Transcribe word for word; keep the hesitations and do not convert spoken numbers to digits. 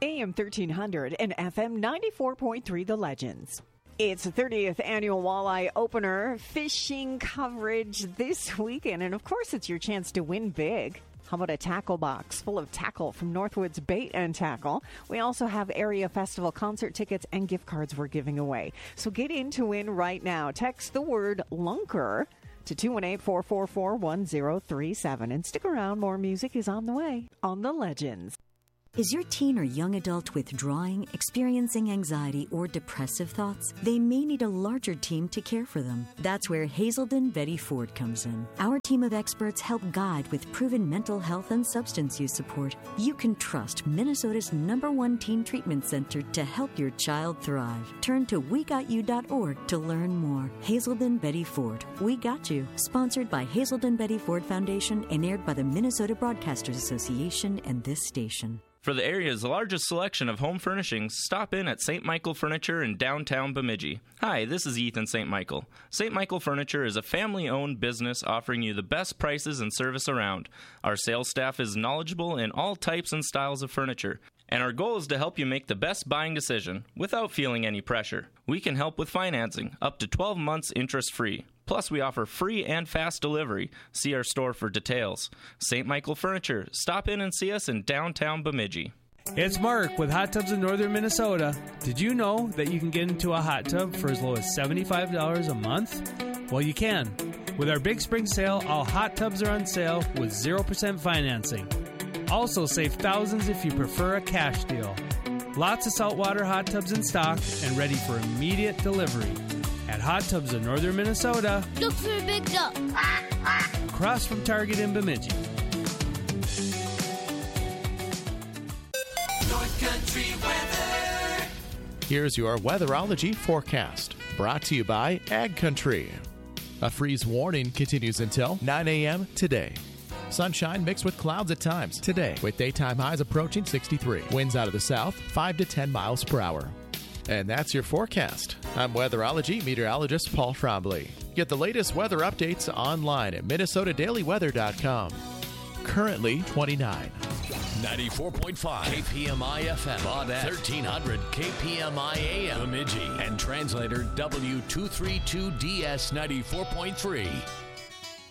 A M thirteen hundred and F M ninety-four point three The Legends. It's the thirtieth annual Walleye Opener fishing coverage this weekend, and of course it's your chance to win big. How about a tackle box full of tackle from Northwoods Bait and Tackle? We also have area festival concert tickets and gift cards we're giving away. So get in to win right now. Text the word Lunker to two one eight, four four four, one zero three seven. And stick around, more music is on the way on The Legends. Is your teen or young adult withdrawing, experiencing anxiety, or depressive thoughts? They may need a larger team to care for them. That's where Hazelden Betty Ford comes in. Our team of experts help guide with proven mental health and substance use support. You can trust Minnesota's number one teen treatment center to help your child thrive. Turn to we got you dot org to learn more. Hazelden Betty Ford, We Got You. Sponsored by Hazelden Betty Ford Foundation and aired by the Minnesota Broadcasters Association and this station. For the area's largest selection of home furnishings, stop in at Saint Michael Furniture in downtown Bemidji. Hi, this is Ethan Saint Michael. Saint Michael Furniture is a family-owned business offering you the best prices and service around. Our sales staff is knowledgeable in all types and styles of furniture, and our goal is to help you make the best buying decision without feeling any pressure. We can help with financing, up to twelve months interest-free. Plus, we offer free and fast delivery. See our store for details. Saint Michael Furniture. Stop in and see us in downtown Bemidji. It's Mark with Hot Tubs in Northern Minnesota. Did you know that you can get into a hot tub for as low as seventy-five dollars a month? Well, you can. With our big spring sale, all hot tubs are on sale with zero percent financing. Also, save thousands if you prefer a cash deal. Lots of saltwater hot tubs in stock and ready for immediate delivery. At Hot Tubs of Northern Minnesota. Look for a big duck. Across from Target in Bemidji. North Country weather. Here's your weatherology forecast, brought to you by Ag Country. A freeze warning continues until nine a.m. today. Sunshine mixed with clouds at times today, with daytime highs approaching sixty-three. Winds out of the south, five to ten miles per hour. And that's your forecast. I'm weatherology meteorologist Paul Trombley. Get the latest weather updates online at minnesota daily weather dot com. Currently twenty-nine. ninety-four point five K P M I F M, Baudette, thirteen hundred K P M I A M, Bemidji, and translator W two thirty-two D S ninety-four point three.